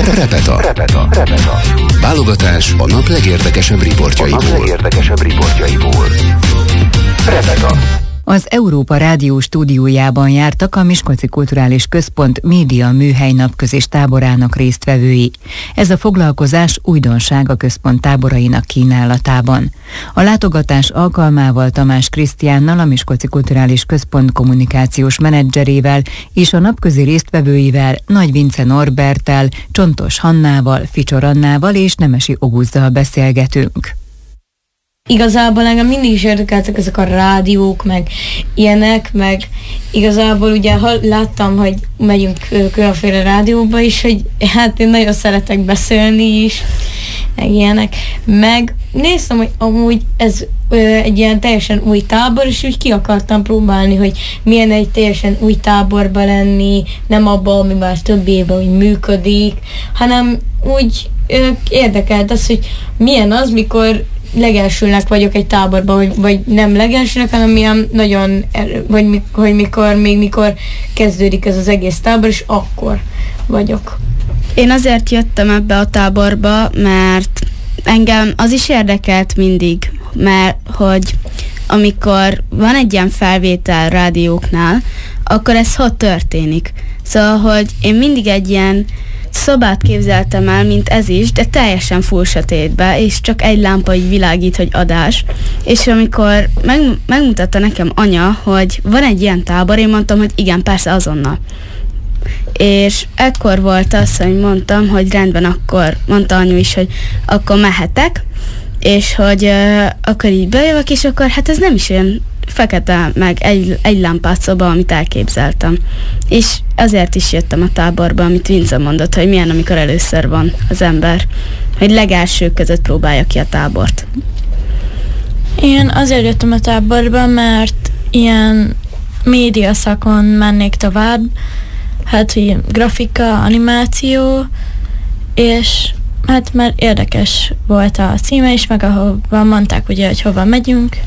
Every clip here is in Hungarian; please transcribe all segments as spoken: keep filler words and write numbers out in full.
Repeta. Repeta. Repeta. Válogatás a nap legérdekesebb riportjaiból. A nap legérdekesebb riportjaiból. Repeta. Az Európa Rádió stúdiójában jártak a Miskolci Kulturális Központ média műhely napközis táborának résztvevői. Ez a foglalkozás újdonság a központ táborainak kínálatában. A látogatás alkalmával Tamás Krisztiánnal, a Miskolci Kulturális Központ kommunikációs menedzserével és a napközi résztvevőivel, Nagy Vince Norberttel, Csontos Hannával, Ficsor Annával és Nemesi Oguzzal beszélgetünk. Igazából engem mindig is érdekeltek ezek a rádiók, meg ilyenek, meg igazából ugye láttam, hogy megyünk különféle rádióba is, hogy hát én nagyon szeretek beszélni is, meg ilyenek. Meg néztem, hogy amúgy ez ö, egy ilyen teljesen új tábor, és úgy ki akartam próbálni, hogy milyen egy teljesen új táborba lenni, nem abban, ami már több éve úgy működik, hanem úgy ö, érdekelt az, hogy milyen az, mikor legelsőnek vagyok egy táborban, vagy, vagy nem legelsőnek, hanem milyen nagyon, vagy hogy mikor, még mikor kezdődik ez az egész tábor, és akkor vagyok. Én azért jöttem ebbe a táborba, mert engem az is érdekelt mindig, mert hogy amikor van egy ilyen felvétel rádióknál, akkor ez hogy történik? Szóval, hogy én mindig egy ilyen szobát képzeltem el, mint ez is, de teljesen full sötétbe, és csak egy lámpa így világít, hogy adás. És amikor meg, megmutatta nekem anya, hogy van egy ilyen tábor, én mondtam, hogy igen, persze, azonnal. És ekkor volt az, hogy mondtam, hogy rendben, akkor mondta anyu is, hogy akkor mehetek, és hogy uh, akkor így bejövök, és akkor hát ez nem is olyan fekete, meg egy, egy lámpás szoba, amit elképzeltem. És azért is jöttem a táborba, amit Vince mondott, hogy milyen, amikor először van az ember, hogy legelsők között próbálja ki a tábort. Én azért jöttem a táborba, mert ilyen média szakon mennék tovább, hát hogy grafika, animáció, és hát mert érdekes volt a címe is, meg ahova mondták ugye, hogy hova megyünk,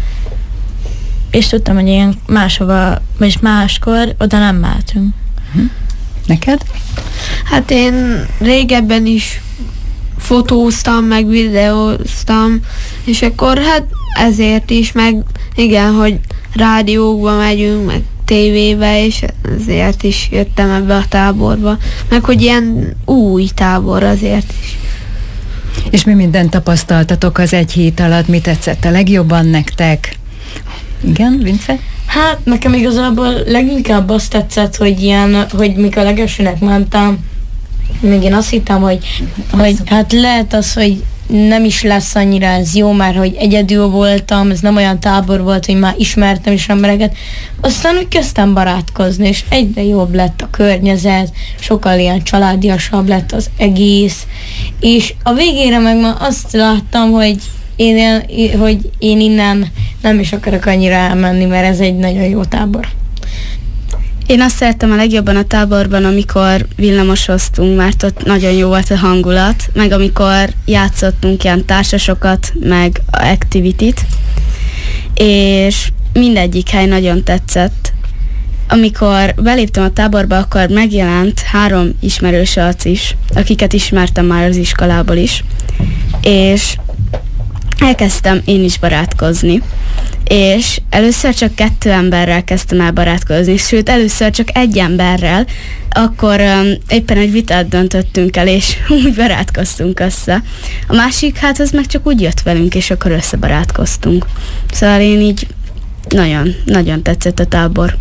és tudtam, hogy ilyen máshova, vagy máskor oda nem mehetünk. Neked? Hát én régebben is fotóztam, meg videóztam, és akkor hát ezért is, meg igen, hogy rádiókba megyünk, meg tévébe, és ezért is jöttem ebbe a táborba. Meg hogy ilyen új tábor azért is. És mi mindent tapasztaltatok az egy hét alatt? Mi tetszett a legjobban nektek? Igen, Vince? Hát nekem igazából leginkább azt tetszett, hogy ilyen, hogy mikor legelsőnek mondtam, még én azt hittem, hogy, hogy hát lehet az, hogy nem is lesz annyira ez jó, már hogy egyedül voltam, ez nem olyan tábor volt, hogy már ismertem is embereket. Aztán úgy kezdtem barátkozni, és egyre jobb lett a környezet, sokkal ilyen családiasabb lett az egész, és a végére meg ma azt láttam, hogy én, hogy én innen nem is akarok annyira elmenni, mert ez egy nagyon jó tábor. Én azt szerettem a legjobban a táborban, amikor villamosoztunk, mert ott nagyon jó volt a hangulat, meg amikor játszottunk ilyen társasokat, meg activity-t, és mindegyik hely nagyon tetszett. Amikor beléptem a táborba, akkor megjelent három ismerős arc is, akiket ismertem már az iskolából is, és elkezdtem én is barátkozni. És először csak kettő emberrel kezdtem el barátkozni, sőt először csak egy emberrel, akkor um, éppen egy vitát döntöttünk el, és úgy barátkoztunk össze. A másik, hát az meg csak úgy jött velünk, és akkor összebarátkoztunk. Szóval én így nagyon, nagyon tetszett a tábor.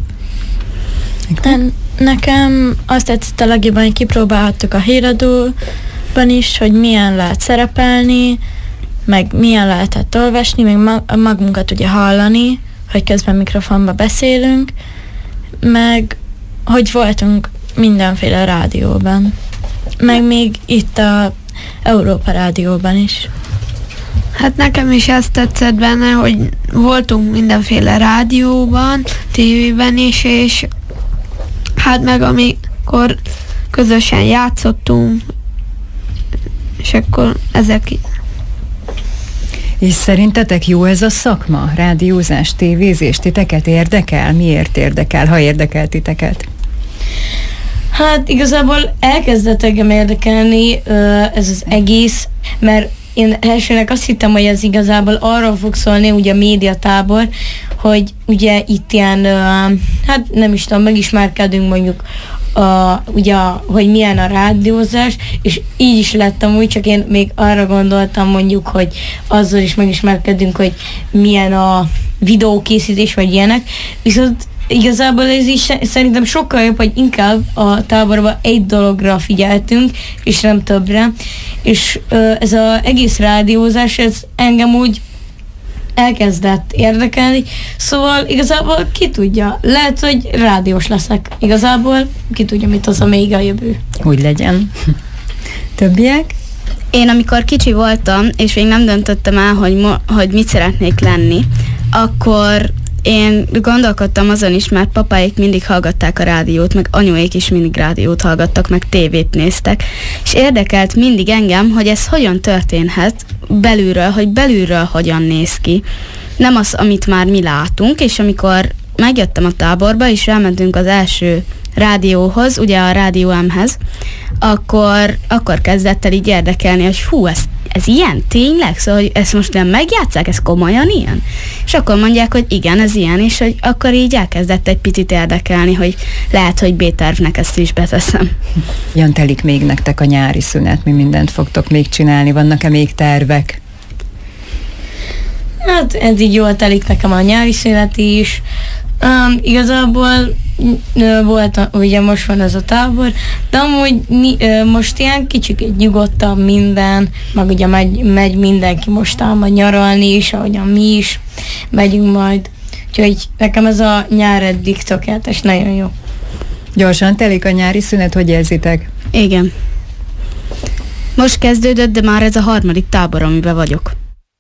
Nekem azt tetszett a legjobban, hogy kipróbálhattuk a híradóban is, hogy milyen lehet szerepelni, meg milyen lehetett olvasni, meg mag- magunkat ugye hallani, hogy közben mikrofonba beszélünk, meg hogy voltunk mindenféle rádióban, meg még itt a Európa Rádióban is. Hát nekem is ezt tetszett benne, hogy voltunk mindenféle rádióban, tévében is, és hát meg amikor közösen játszottunk, és akkor ezek... És szerintetek jó ez a szakma? Rádiózás, tévézés, titeket érdekel? Miért érdekel, ha érdekel titeket? Hát igazából elkezdett engem érdekelni ez az egész, mert én elsőnek azt hittem, hogy ez igazából arról fog szólni, ugye a médiatábor, hogy ugye itt ilyen, hát nem is tudom, megismerkedünk mondjuk a, ugye, hogy milyen a rádiózás, és így is lettem úgy, csak én még arra gondoltam mondjuk, hogy azzal is megismerkedünk, hogy milyen a videókészítés, vagy ilyenek, viszont igazából ez is szerintem sokkal jobb, hogy inkább a táborban egy dologra figyeltünk, és nem többre, és ez az egész rádiózás, ez engem úgy elkezdett érdekelni, szóval igazából ki tudja, lehet, hogy rádiós leszek. Igazából ki tudja, mit az a még a jövő. Úgy legyen. Többiek? Én amikor kicsi voltam, és még nem döntöttem el, hogy, mo- hogy mit szeretnék lenni, akkor én gondolkodtam azon is, mert papáik mindig hallgatták a rádiót, meg anyuék is mindig rádiót hallgattak, meg tévét néztek, és érdekelt mindig engem, hogy ez hogyan történhet belülről, hogy belülről hogyan néz ki. Nem az, amit már mi látunk, és amikor megjöttem a táborba, és elmentünk az első rádióhoz, ugye a Rádió M-hez, akkor, akkor kezdett el így érdekelni, hogy hú, ez, ez ilyen tényleg? Szóval, hogy ezt most nem megjátsszák? Ez komolyan ilyen? És akkor mondják, hogy igen, ez ilyen, és hogy akkor így elkezdett egy picit érdekelni, hogy lehet, hogy B-tervnek ezt is beteszem. Jan, telik még nektek a nyári szünet, mi mindent fogtok még csinálni, vannak-e még tervek? Hát eddig jól telik nekem a nyári szünet is. Um, igazából volt, a, ugye most van ez a tábor, de amúgy uh, most ilyen kicsit nyugodtabb minden, meg ugye megy, megy mindenki mostában nyaralni is, ahogyan mi is megyünk majd. Úgyhogy nekem ez a nyár eddig tökéletes, nagyon jó. Gyorsan telik a nyári szünet, hogy érzitek? Igen. Most kezdődött, de már ez a harmadik tábor, amiben vagyok.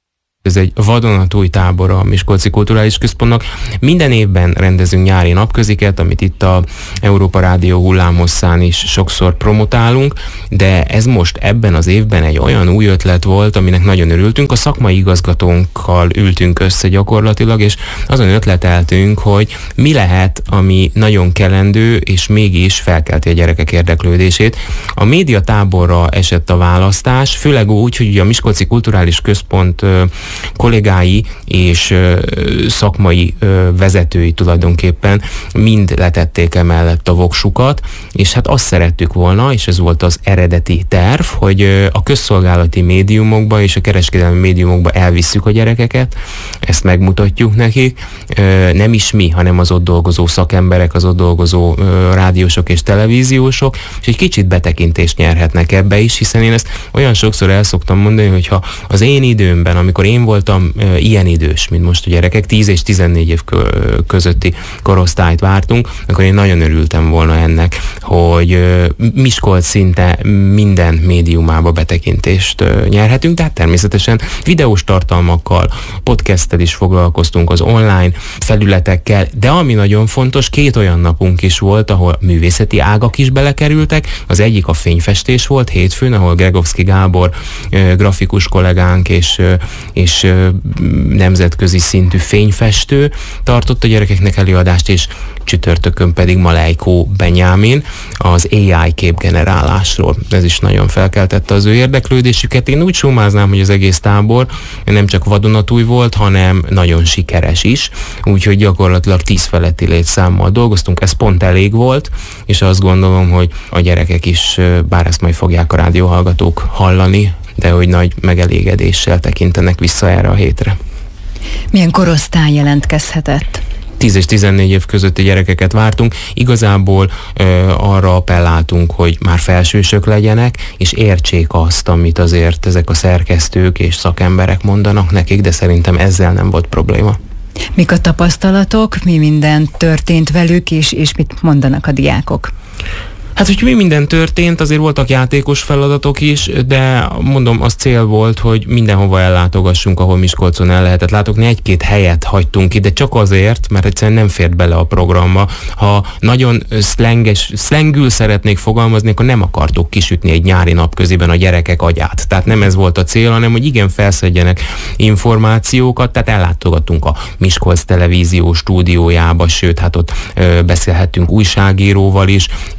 Ez egy vadonatúj tábor a Miskolci Kulturális Központnak. Minden évben rendezünk nyári napköziket, amit itt a Európa Rádió hullámhosszán is sokszor promotálunk, de ez most ebben az évben egy olyan új ötlet volt, aminek nagyon örültünk. A szakmai igazgatónkkal ültünk össze gyakorlatilag, és azon ötleteltünk, hogy mi lehet, ami nagyon kelendő, és mégis felkelti a gyerekek érdeklődését. A médiatáborra esett a választás, főleg úgy, hogy a Miskolci Kulturális Központ kollégái és ö, szakmai ö, vezetői tulajdonképpen mind letették emellett a voksukat, és hát azt szerettük volna, és ez volt az eredeti terv, hogy ö, a közszolgálati médiumokba és a kereskedelmi médiumokba elvisszük a gyerekeket, ezt megmutatjuk nekik, ö, nem is mi, hanem az ott dolgozó szakemberek, az ott dolgozó ö, rádiósok és televíziósok, és egy kicsit betekintést nyerhetnek ebbe is, hiszen én ezt olyan sokszor el szoktam mondani, hogyha az én időmben, amikor én voltam e, ilyen idős, mint most a gyerekek, tíz és tizennégy év közötti korosztályt vártunk, akkor én nagyon örültem volna ennek, hogy e, Miskolc szinte minden médiumába betekintést e, nyerhetünk, tehát természetesen videós tartalmakkal, podcasttel is foglalkoztunk, az online felületekkel, de ami nagyon fontos, két olyan napunk is volt, ahol művészeti ágak is belekerültek, az egyik a fényfestés volt hétfőn, ahol Gregovszki Gábor e, grafikus kollégánk és e, és nemzetközi szintű fényfestő tartott a gyerekeknek előadást, és csütörtökön pedig Malejko Benyámin az á i képgenerálásról. Ez is nagyon felkeltette az ő érdeklődésüket. Én úgy sumáznám, hogy az egész tábor nem csak vadonatúj volt, hanem nagyon sikeres is, úgyhogy gyakorlatilag tíz feletti létszámmal dolgoztunk, ez pont elég volt, és azt gondolom, hogy a gyerekek is, bár ezt majd fogják a rádióhallgatók hallani, de hogy nagy megelégedéssel tekintenek vissza erre a hétre. Milyen korosztály jelentkezhetett? tíz és tizennégy év közötti gyerekeket vártunk. Igazából ö, arra appelláltunk, hogy már felsősök legyenek, és értsék azt, amit azért ezek a szerkesztők és szakemberek mondanak nekik, de szerintem ezzel nem volt probléma. Mik a tapasztalatok, mi minden történt velük, és, és mit mondanak a diákok? Hát, hogy mi minden történt, azért voltak játékos feladatok is, de mondom, az cél volt, hogy mindenhova ellátogassunk, ahol Miskolcon el lehetett látogatni. Egy-két helyet hagytunk ki, de csak azért, mert egyszerűen nem fért bele a programba. Ha nagyon szlenges, szlengül szeretnék fogalmazni, akkor nem akartuk kisütni egy nyári nap közében a gyerekek agyát. Tehát nem ez volt a cél, hanem hogy igen, felszedjenek információkat, tehát ellátogattunk a Miskolc televízió stúdiójába, sőt, hát ott ö, beszélhettünk újságíróval is, és körbe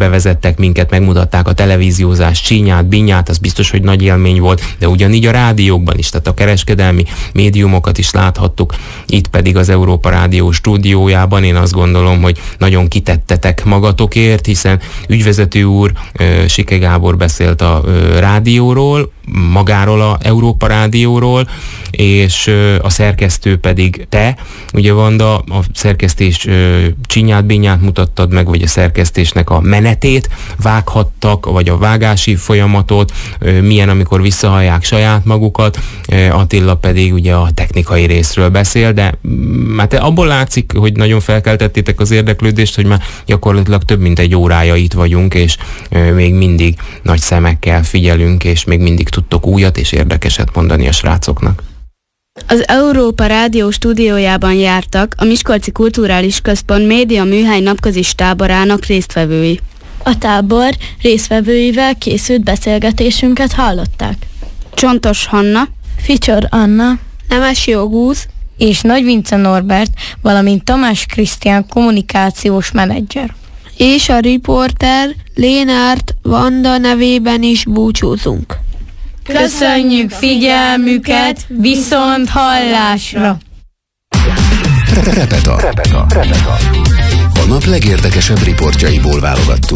bevezettek minket, megmutatták a televíziózás csínyát, binyát, az biztos, hogy nagy élmény volt, de ugyanígy a rádiókban is, tehát a kereskedelmi médiumokat is láthattuk, itt pedig az Európa Rádió stúdiójában. Én azt gondolom, hogy nagyon kitettetek magatokért, hiszen ügyvezető úr, Sike Gábor beszélt a rádióról, magáról a Európa Rádióról, és a szerkesztő pedig te. Ugye Vanda, a szerkesztés csinyát, binyát mutattad meg, vagy a szerkesztésnek a menetét vághattak, vagy a vágási folyamatot, milyen, amikor visszahallják saját magukat. Attila pedig ugye a technikai részről beszél, de hát abból látszik, hogy nagyon felkeltettétek az érdeklődést, hogy már gyakorlatilag több mint egy órája itt vagyunk, és még mindig nagy szemekkel figyelünk, és még mindig tudtok újat és érdekeset mondani a srácoknak. Az Európa Rádió stúdiójában jártak a Miskolci Kulturális Központ Média Műhely napközis táborának résztvevői. A tábor résztvevőivel készült beszélgetésünket hallották. Csontos Hanna, Ficsor Anna, Nemesi Augusz és Nagy Vince Norbert, valamint Tamás Krisztián kommunikációs menedzser. És a riporter Lénárt Vanda nevében is búcsúzunk. Köszönjük figyelmüket, viszont hallásra! Repeta. Repeta. Repeta. A nap legérdekesebb riportjaiból válogattuk.